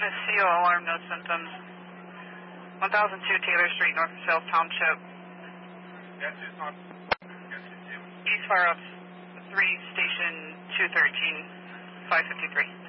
Miss CO, alarm, no symptoms. 1002 Taylor Street, North South Township. Yes, it's not. East Fire Ups 3, Station 213, 553.